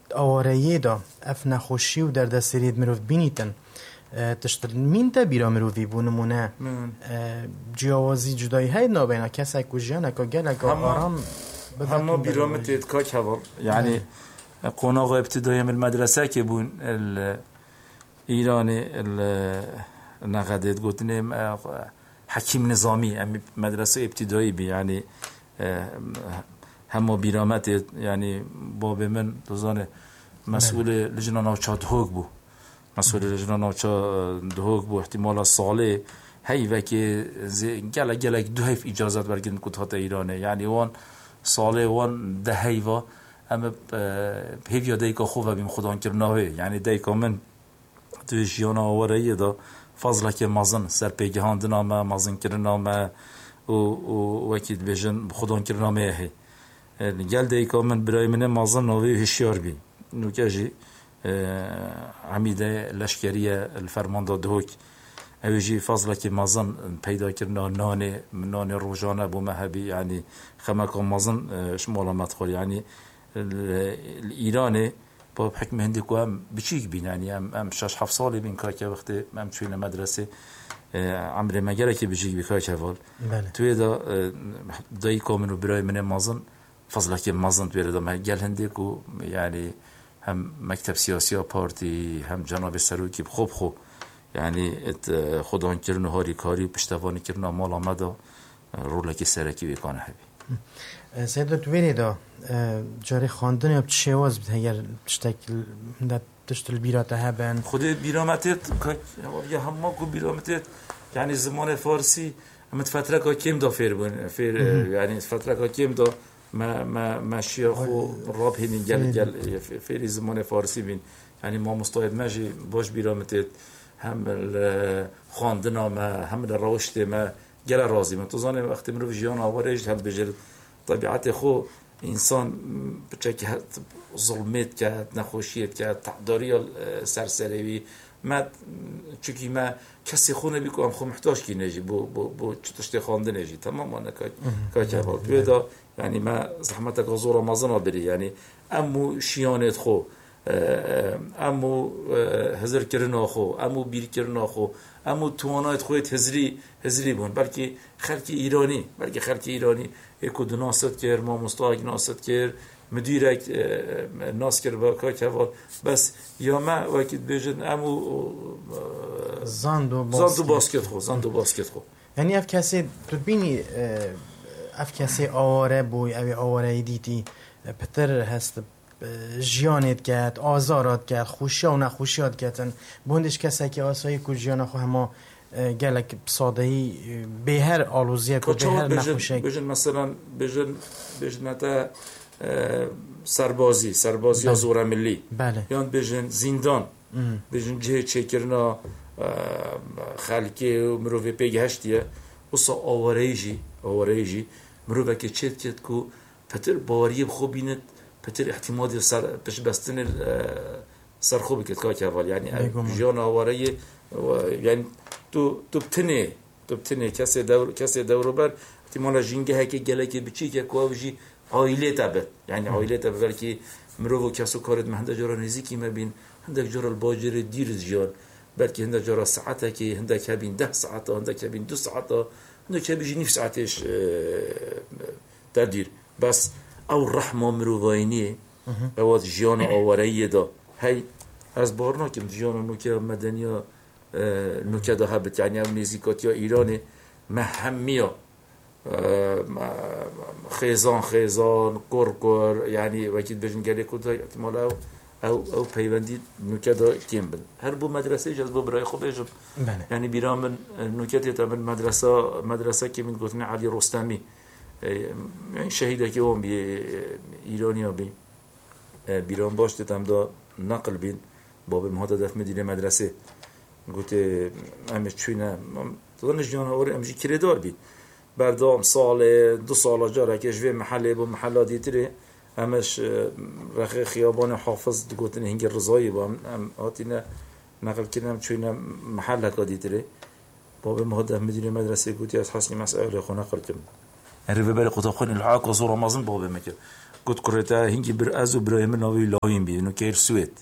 آواره دا اف نخوشی و درد سرید مروف بینیتن تشتر مين تبيرا مروفي بونمونه جیاوازی جدایی های نابینا کسی که جیانه که گله که آرام همه بیرامت که کهول یعنی قناغ ابتدایی من المدرسه که بون ایرانی نقدت گفتنیم حکیم نظامی مدرسه ابتدایی بی یعنی همه بیرامت یعنی باب من دوزانه مسئول لجنه نوچه دهوگ بو مسئول لجنه نوچه دهوگ بو احتمالا ساله هی وکی گلک دو هیف اجازت برگن کتات ایرانه یعنی وان ساله وان ده هیوا اما هیویا دیگه خوبه بیم خدا کرناوه یعنی دیگه من توی جیان آواره دا فضل که مازن سر پیگهاندن آمه مازن کرن آمه و وکید بیشن خدا کرنامه هی گل دیگه من برای من مازن نوی هشیار بی نوکه عمیده لشکریه الفرمانده دهوک اویجی فضل که مازن پیدا کرنا نان روزانه بو مهبی یعنی خمک مازن شمال مدخل یعنی ایرانی با حکم هندی که هم بچیک بین یعنی هم 6-7 سالی بین که وقتی هم توی مدرسه عمر مگره که بچیک بی که وال توی دایی کامنو برای من مازن فضل که مازن توی دا گل هندی که یعنی هم مکتب سیاسی پارتی هم جناب سروکی خوب یعنی خودان کرن و هاری کاری پشتوانی کرن و مال آمده رولکی سرکی بیکانه هبی سید دویری دا جاری خواندن یا چه واز بید اگر تشتکل تشتل بیراته هبن خود بیرامتت یا همه کو بیرامتت یعنی زمان فارسی همت فتره که کم دا فیر بون یعنی فتره که کم دا ما شیخ و راب هنین گل فیر زمان فارسی بین یعنی ما مستعد مجی باش بیرامتت هم خواندن ما هم روشت ما گل رازی من تو زانه وقتی من رو جیان آوارش هم بجر طبیعت خو انسان بچه ظلمت کرد نخوشیت کرد تقداری سرسروی ما چونکی ما کسی خونه بیکو هم خو محتاج کی نجی بو چطشت خوانده نجی تمام انا که بال بیدا یعنی ما زحمت غزور رمضان بری یعنی امو شیانت خو امو هزار کرنا خو امو بیر کرنا خو امو توانایت خویت هزری بون بلکه خلق ایرانی یکو دو ناست کر ما مستاق ناست کر مدیرک ناس کر با که وال بس یا ما وقتی بیشتر امو زاندو باسکت خو یعنی اف کسی تو بینی اف کسی آواره بوی اوی آواره دیدی پتر هست جیانت کرد آزارات کرد خوشی و نخوشیات کردن بوندش کسی که آسایی که جیان خو همه گلک سادهی به هر آلوزیه که به هر نخوشی بجن مثلا بجن نتا سربازی یا زور ملی یا بجن زندان بجن جه چکرنا خلقی و مروفی پیگهشتیه اصلا آوارهیجی مروفه که چید که پتر باری خوبینت پتر احتمال پش بستن سر خوبی که اول یعنی جیان آواره یعنی تو بتنه کسی دور بر احتمال جنگه که گله که بچی که کوچی عائله تبه یعنی عائله تبه که مرو کسو کارت مهنده جرا نزیکی مبین هندک جرا الباجر دیر جیان بلکه هندک جرا ساعته که هندک بین 10 ساعت هندک بین 2 ساعت هندک بيجي نفس ساعتش تدير بس او رحمه مروفاينيه او جيان آواريه دا هي از بارنا که جیان نوکه مدنیا نوکه دا هبت یعنی هم نزیکات یا ایرانه مهمیا خیزان کور یعنی وکید بجن گلی کده احتمالا او پیوندی نوکه دا کم بند هر بو مدرسه جز بو برای خوب ایجب یعنی بیران من نوکه تیتا من مدرسه که من گفتن علی رستمی یعنی شهیده که هم بی ایرانی ها بی بیران باش تیتم دا نقل بین باب مهاده دف مدینه مدرسه گوته همه چوینه تدانش جان هاوری همجی کردار بین بردام سال 2 سال جاره که جوی محله با محله دیتره همش رخی خیابان حافظ گوتن هنگ رضایی با هم آتینه نقل کنم چوینه محله که دیتره باب مهاده دف مدینه مدرسه گوتی از حسنی مسئله خونه نقل کنم هر ببری قطع خون العاق و زور رمضان باب مکر قد قررتها هنجي برأز وبراهيم ناوي لاين بي إنه كير سويت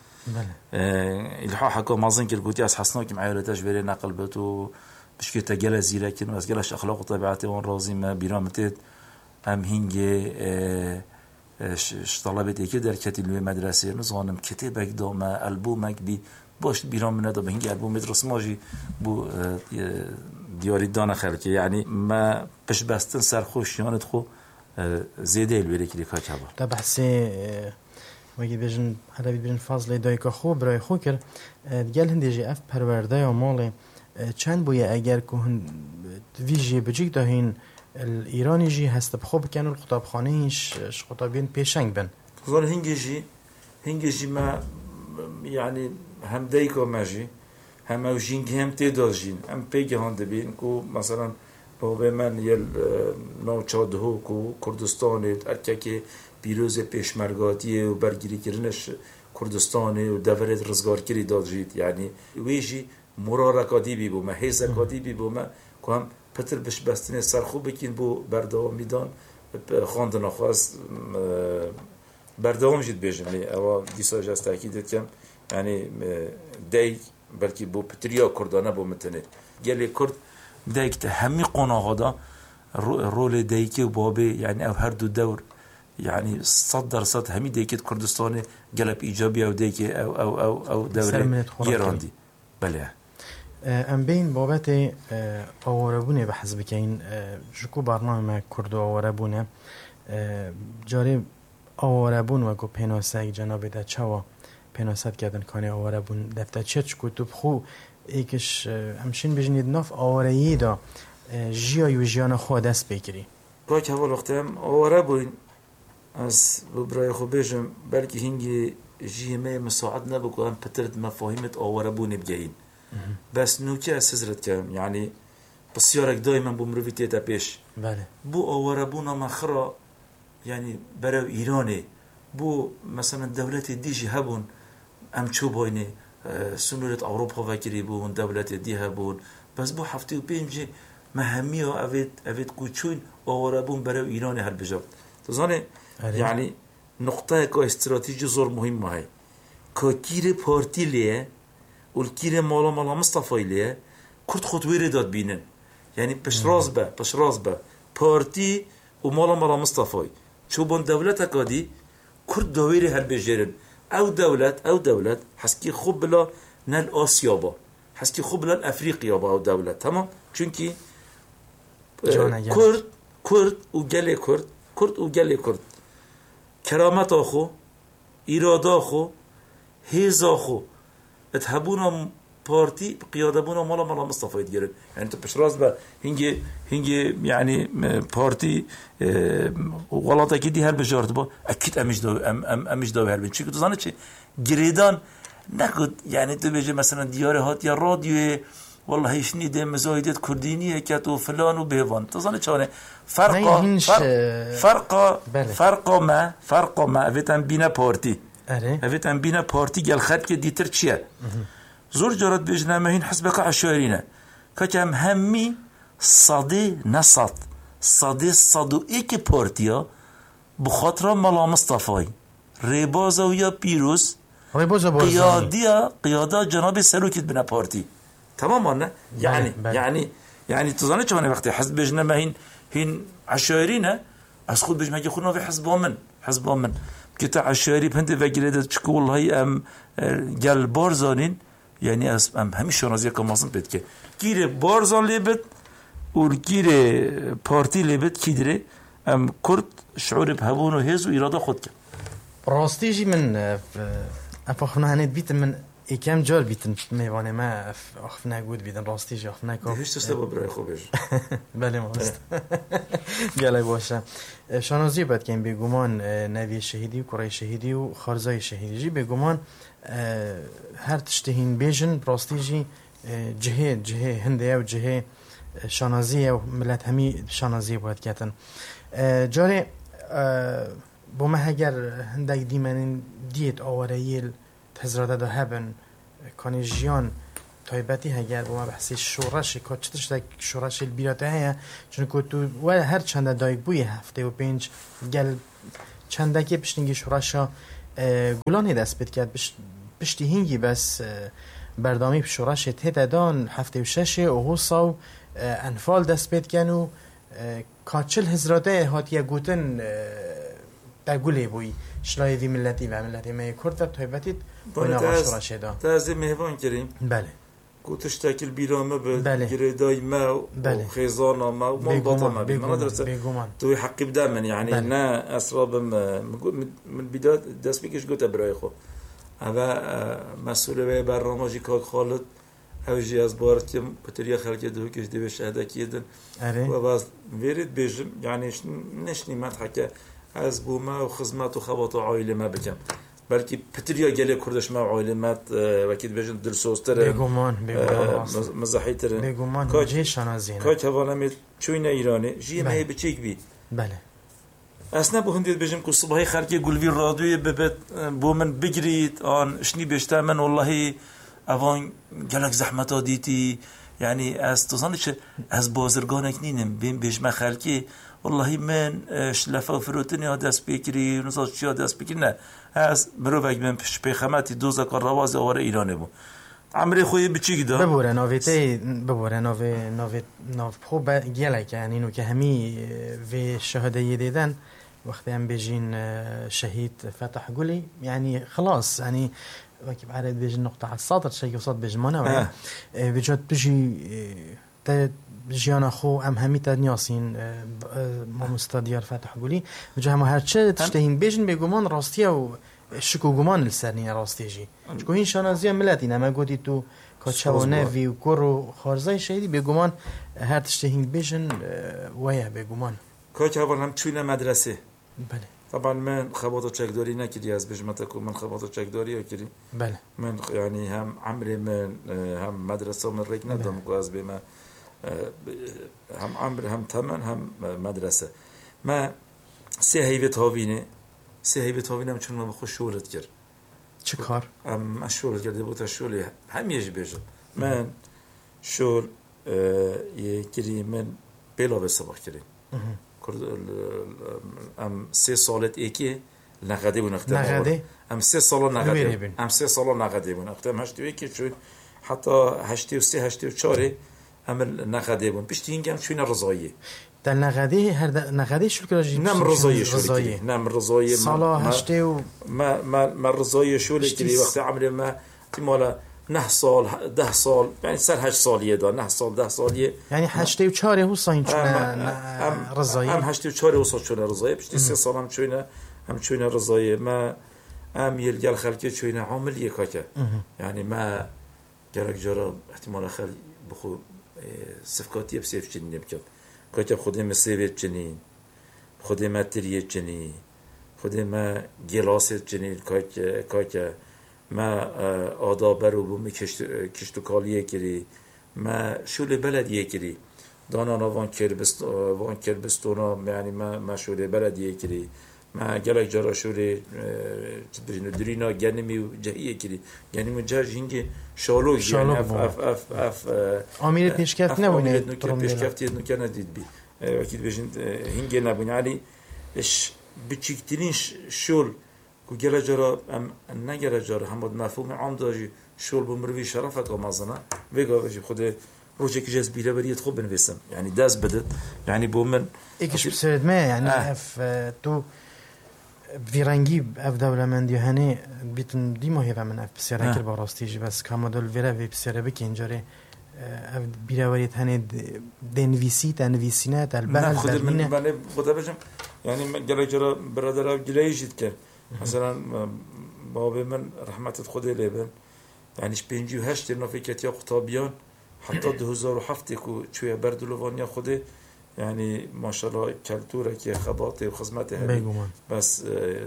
الحا حكى مازن كير قلت ياس حسناك معي ولا تجبري نقل بتو بشكل تجلى زيرا كن بس جلش أخلاق وطبيعته وان رازي ما بيرامتت هم هنجي طلبت إيه كده كتير المدرسة نظام كتابك دوما ألبومك بي باش بيرام من هذا بهنجي ألبوم مدرسة ماجي بو دياري دانا خلقي يعني ما بش بس تنسر خوش يعني تخو زيادة الويري كده كاتبه. طب حسي وقتی بیشتر هر بیشتر فاصله دایک خوب برای خوکر دیگر هندی جی اف پرورده یا ماله چند بویه اگر که ویژه بچیک دهین ایرانی جی هست بخوب کنن الخطابخانهش خطابین پیشنگ بن. ظل هنگی جی ما يعني هم دایک و ماجی هم اوجین هم تدازین هم پیگه هند بین کو مثلا به من یل نوچاده کو کردستانت ارکه پیروز پیشمرگاتی و برگیری کردنش کردستان و دورت رزگارگیری داد جید یعنی ویجی مرارکاتی بی بو ما هیزکاتی بی بو ما که هم پتر بش بستنه سرخوب بکین بو بردوام میدان خواندن خواست بردوام جید بیجن اوا دیسا جاست تاکید کم یعنی دی بلکه بو پتریا کردانه بو متنه گلی کرد دیگه همی قناغا دا رول دیگه و بابه یعنی او هر دو دور يعني 100% همي ديكت كردستاني قلب إيجابي أو ديكي أو دولة يراندي بله ام بين بابت آواربونه بحسب كين شكو برنامج كردو آواربونه جاري آواربون و گو پناسه جناب ده چوا پناست کردن کانی آواربون دفته چه کتب خو ایکش همشین بجنید ناف آوارایی دا جیای و جیان خود دست بگیری باید هوا وقتم آواربون از برای خوبشم بلکه هنگی جیمه مساعد نبکو هم پترد مفاهیمت آواربون بگهین بس نوکی از سزرت کم یعنی بسیارک دایما بمروی تیتا پیش بله بو آواربون مخرا یعنی برای ایرانه بو مثلا دولت دیجی هبون ام چو باینه سنورت اوروپا وکری بون دولت دی هبون بس بو هفته و پنجه مهمی ها اوید کوچون آواربون برای ایرانه هر بجاب تزانه يعني نقطة كا استراتيجي زور مهمة هاي كير بارتي ليه والكير مالا مصطفى ليه كرت خطوير داد بينن يعني بش رازبه بارتي ومالا مصطفى شو بون دولتك كادي كرت دويري هل بجيرن او دولت حسكي خوب بلا نال آسيابا حسكي خوب بلا افريقيا با او دولت تمام چونكي كرد وقالي كرد کرامت آخو ایراد آخو هیز آخو اتحبونا پارتی قیاده بونا مالا مصطفى گرن يعني تو پشراز با هنگی يعني پارتی غلطه که دی هر بجارت با اکید امش دو هر بین چی که تو زانه چه گریدان نکد يعني تو بجه مثلا دیاره هات یا رادیو والله هیچ نیده مزایدت کردینیه که تو فلان و بهوان تو زانه چانه فرقا ما اویتن بینا پارتی اویتن بینا پارتی گل خرد که دیتر چیه زور جارت بجنه مهین حسبک عشایرینه که هم همی صدو ایک پارتیا بخاطر مالا مصطفی ریبازا و یا پیروز قیاده جناب سلوکت بنا پارتی تماما نه يعني تظن چونه وقتی حزب بجنه مهین هين عشائرينا از خود بجمع که خودنا في حزب من که تا عشائری بهنده وگیرده چکو والله ام گل بارزانین یعنی از ام همیش شنازی کامازن بید که گیر بارزان لیبید و گیر پارتی لیبید کی داره ام کرد شعور بهبون و هز و اراده خود که راستی جی من افاخنا هنید بیتم من ایکم جال بیتن میوانه ما اخفنا گود بیتن راستی جی اخفنا که هیچ تسته با برای خوبش بله ماست گله باشه شانازی باید که این بگمان نوی شهیدی و کره شهیدی و خارزای شهیدی جی بگمان هر تشتهین بیجن راستی جی جهه هنده و جهه شانازی و ملت همی شانازی باید کتن جاره با ما اگر هندک دیمن دیت آوارهیل تزراده دا هبن کانی جیان تایبتی هگر با ما بحثی شورشی که چطورش دا شورش البیراته هیا چون که تو هر چند دایگ بوی هفته و 5 گل چندکی پشتینگی شوراشا گلانی دست بید کرد پشتی هنگی بس بردامی شوراش تهده دان هفته و ششه و حوصا و انفال دست بید کنو کاتشل هزراده هاتیه گوتن بگوله بوی شلای وی ملتی و ملتی ما کرد و طیبتید باینا شوراش دا تازه مهوان کریم بله گوتش تاکل بیرامه به بله. گردای ما و بله. خیزانا ما و منضطة ما بي ما درسه بيقومان توي حقي بداما يعني بله. نا أسراب من بداية دست بيكش قلت برای خو اما مسئول برنامجی کاک خالد اوجی از بارد که بطريقة خلقه دو کش دیو شهده کیدن و باز ویرید بیجم یعنی نشنی مدحکه از بوما و خدمت و خبات و عائله ما بکم بلکه پتریا گله کردش ما عائله مات وکید بیجن درسوستره بگومان مزحیتره بگومان جیشان ازینه کاک هوانمی چوینه ایرانی جیه مهی بچیک بی بله اصلا بو هندید بیجم که صبحی خلقی گلوی رادوی ببت بو من بگرید آن اشنی بیشتر من والله اوان گلک زحمتا دیتی يعني از تصنش از بازرگانك نینم بین بیشم خلقی والله من شلفا فروتنی ها دست بکری نصاص چی ها دست بکری نه از مروفک من پیخمتی دوزا کار رواز آوار ایرانه بو عمری خوی بچی گدا ببوره ناویته ببوره ناو خوب گلک یعنی نو که همی و شهاده دیدن وقتی هم بيجين شهيد فتح قولي يعني خلاص يعني وكيف عارف بيجي نقطة على السطر شيء وصاد بيجمانه بيجات بيجي جيانا خو ام همي تنياسين ما مستديار فتح قولي بيجي هم هرچه تشتهين بيجن بيجومان راستيا و شكو جمان لسرني راستي جي شكو هين شانازيا ملتي نما قدي تو كاتشاونه في وكورو خارزاي شهيدي بيجومان هر تشتهين بيجن ويا بيجومان كاك اول هم توينا مدرسه بله طبعا من خباطه چکداری نکردی از بجمتکو من خباطه چکداری کردی بله من يعني هم عمري من هم مدرسه من ريك ندم قاز بما هم عمري هم ثمن هم مدرسه ما سهيبه تاوینه چون من خوش شغلت کرد چه کار ام شغل کرده بود شغلی همیشه بیشتر من شغل یکی من بلا به سباق کردم ام 3 سالت ایکی نقدی بون اختم نقدی ام 3 سال نقدی ام 3 سال نقدی بون اختم هشت ایکی شد حتی 83 84 ام نقدی بون پیش اینکم چون رضایی در نقدی هر نقدی شو کراجی نم رضایی نم رضایی سالا هشته و ما رضایی شو لکی وقت عمري ما تمالا 9 سال 10 سال يعني سر 8 ساليه ده 9 سال 10 ساليه يعني 84 هو صاين چون رضایی ام 84 وصل چون رضایی پشت 3 سال هم چون رضایی ما ام يلقى خلقي چون عامل يكاكه يعني ما جرك جرا احتمال خل بخو صفقاتي بسيف چنين بكم كاكه خودي مسيبت چنين خودي ماتريه چنين خودي ما گلاست چنين كاكه ما آداب رو بومی کشت و کالیه کری ما شول بلدیه کری دانا وان کربستونا یعنی ما شول بلدیه کری ما گلک جارا شول درینا گنمی و جهیه کری گنمی و جهش هنگی شالوگ یعنی اف آمیر پیشکفت نبونه پیشکفتی نکه ندید بی وکید بجند هنگی نبونه علی بچیکترین شول کو گله جرا ام نگره جرا هم بود مفهوم عام داشی شول بمروی شرفت آمازنا ویگا وجی خود روزی که جز بیره بریت خوب بنویسم یعنی دست بدت یعنی بو من ایکش بسرد ما یعنی اف تو ویرانگی اف دولمندی هنی بیتن دیما هیو من اف بسیاره کر باراستیجی بس کامادل ویره وی بسیاره بکنجاره اف بیره وریت هنی دنویسی تنویسینه البلد خود من خدا بجم یعنی گله جرا برادر گلیجید کرد مثلا بابا من رحمت خدا لبن يعني 58 نافيكات يا قطابيان حتى 2007 كو شويه بردلوانيا خده يعني ما شاء الله كالتورة كي خباطه وخدمته بس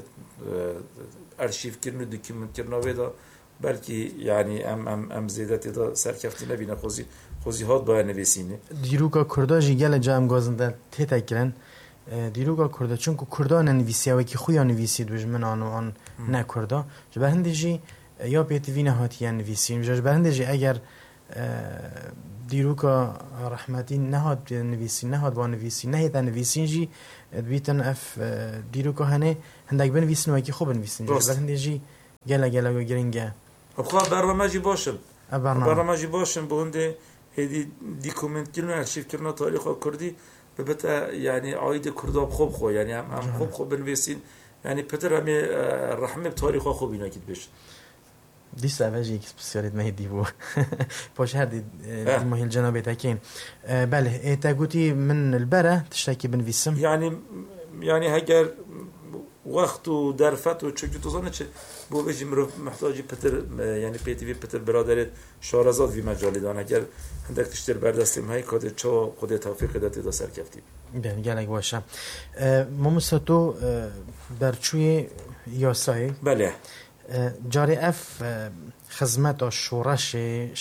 ارشيف كرنو دوكيمنت كرنا ودا بلكي يعني ام زيدت دا سركفتي نبينا خوزي هات با نويسينه ديروكا كردا جيگل جام گازنده تتكرن دیروگا کرده چون که کردان نویسی و که خویا نویسید بجمن آن نه کرده جبه هندجی یا بیت وینه هاتی نویسیم جبه هندجی اگر دیروکا رحمتی نهاد نویسی نهاد با نویسی نهید نویسین جی بیتن اف دیروکا هنه هندک بنویسن و کی خوب بنویسن جی بعد هندی جی گلا و گرینگه ابخواه برنامجی باشم برنامجی باشم به هنده هدی دیکومنت کردن ارشیف کردن تاریخ کردی به بتا یعنی عاید کرداب خوب خو یعنی هم خوب بنویسین یعنی پتر همه رحمه تاریخ خوب اینا کید بشه دیست اوجی یک سپسیالیت مهدی بو باش هر دی مهل جنابه تاکین بله تاگوتی من البره تشتاکی بنویسم یعنی اگر وقت و درفت و چکی توزانه چه بو بجی مرو محتاجی پتر یعنی پیتیوی پتر برادر شارزاد وی مجالی دان اگر هندک تشتر بردستیم های کاده چا خود توفیق داتی دا سرکفتی بله گلک باشم ممساتو برچوی یاسای بله جاری اف خدمت و شورش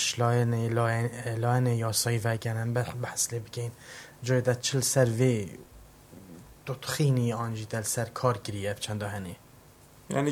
لاین یاسای وگنن بحث لی بکن جای دا چل سروی تخینی آنجی دل سر کار گریه چند هنی یعنی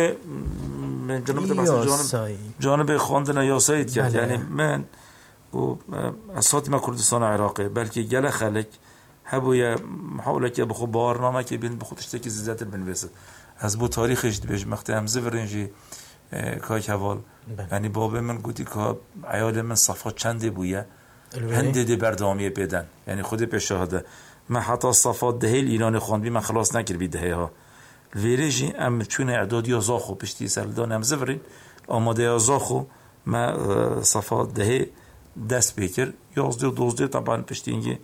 جانب خواندن یاسایی کرد یعنی من اساتی ما کردستان عراقی بلکه گله خلق هبوی محاوله که بخو بارنامه که بین بخو تشتکی زیادت بنویسه از بو تاریخش بیش مقطع همزه ورنجی کای حوال یعنی بابه من گویی که عیال من صفات چنده بویه هنده دی بردامیه بدن یعنی خود پیشاهده من حتی صفات دهیل ایران خواندبی من خلاص نکر بی دهه ها ویریجی ام چون اعدادی ازاخو پشتی سردان همزه ورین آماده ازاخو من صفات دهه دست بکر 11 و 12 طبعا پشتی اینگه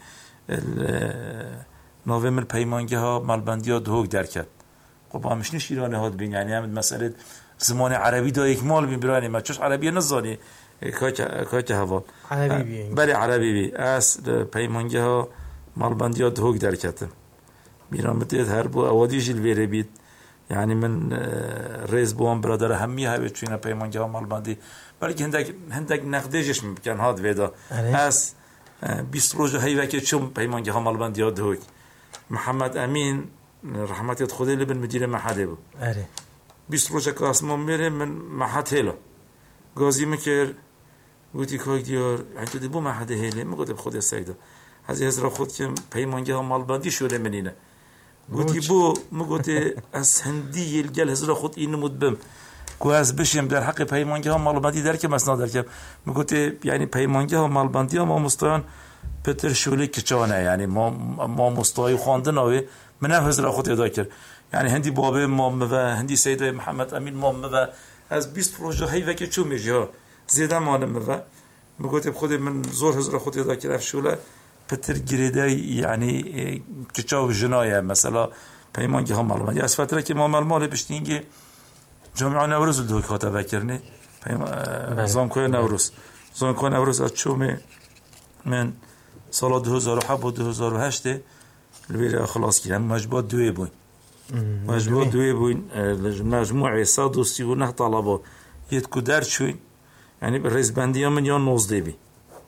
نوامل پیمانگه ها مالبندی ها دهوک درکت خب همش نیش ایرانی هاد بین یعنی هم مسئله زمان عربی دا اکمال بین برانی ما چوش عربی نزانی که هوا عربی بی بله عربی بی از پیمانگه ها مالبندی ها دهوک درکتن میرام بتید هر بو اوادی جیل ویره بید یعنی من ریز بوام برادر همی ها چوینا پیمانگه ها مالبندی بلکه هندک نقدیجش ممکن هاد ویدا از 20 روز هیوه که چون پیمانگه ها مالبندی ها دهوک محمد امین رحمتیت خودی لبن مدیر محده بود 20 روز که آسمان میره من محد هیلا گازی مکر گویی که دیار انتو دی بو محده هیله مگوده بخود سیده از هزار خود که پیمانگه ها مالبندی شده منینه گویی بو مگوده از هندی یلگل هزار خود این نمود بم که از بشیم در حق پیمانگه ها مالبندی در که مسنا در که مگوده یعنی پیمانگه ها مالبندی ها ما مستایان پتر شولی کچانه یعنی ما مستای خواندن آوه من هزار خود ادا کرد یعنی هندی بابه مام و هندی سیده محمد امین مام و از 20 پروژه هی وکی چون میجی ها زیده مانم و مگوتم خود من زور هزار خود ادا کرد شوله پتر گریده یعنی کچاو جنایه مثلا پیمانگی ها معلومه از فتره که ما معلومه بشتینگی جامعه نوروز دو کاتا وکرنه زانکوی نوروز از چوم من سال 2007 و 2008 الویل خلاص کردم مجبور دوی بوین مجموعه 139 طلبه یت کدر چوین یعنی رئیس بندی من یا 19 بی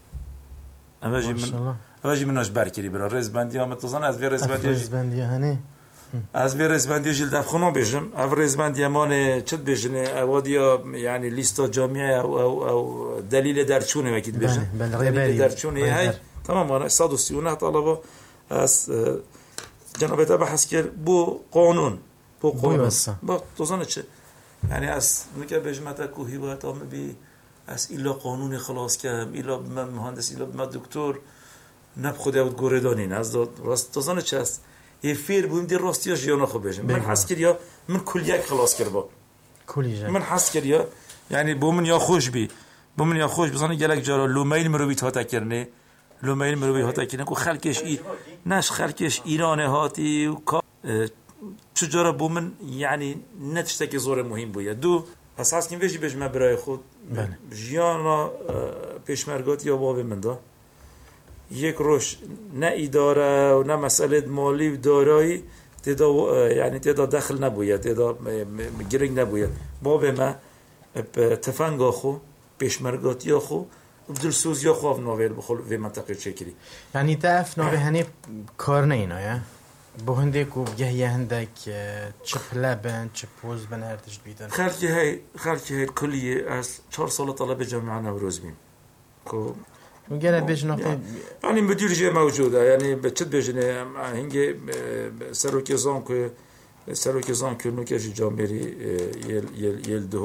اواجی من اجبار کردی برای رئیس بندی من توزان از رئیس بندی هنی از رئیس بندی جلد افخنا بیشم اول رئیس بندی من چت بیشنه اوادیا یعنی لیست جامعه او دلیل درچونه وکید بیشم دلیل درچونه های تمام انا 139 طلبه از جناب بحث کرد بو قانون با توزانه چه یعنی از نکه بجمعتا کوهی باید آمه بی از ایلا قانون خلاص کردم ایلا من مهندس ایلا من دکتر نب خود اود گوره دانین از راست توزانه چه است یه فیر بویم دی راستی ها جیانا خوب بشم من حس کرد یا من کلیک خلاص کرد با من حس کرد یا یعنی بو من یا خوش بزانه گلک جارا لومیل مروی تا کرنه لومیل مروی هاتا کنه که خلکش ایران هاتی و چجورا بو من یعنی نتشتکی زور مهم بوید دو اساس نیم ویجی بجمع برای خود جیانا پیشمرگات یا باب من دا یک روش نه اداره و نه مسئله مالی و دارایی یعنی تدا دخل نبوید تدا گرنگ نبوید باب ما تفنگ خو پیشمرگاتی خو دلسوزی خواب نویل بخول و منطقه چکری یعنی تاف نوی هنی کار نینا یا بو هندک و بگه هندک چه پلبن چه پوز بن ارتش بیدن خلقی های کلیه از 4 سال طلب جامعه نوروز بیم خب وقرا بيش نقطة يعني مدير جي موجودة يعني بتشد بيجني هنجي سروكي زانكو نوكي جامري يل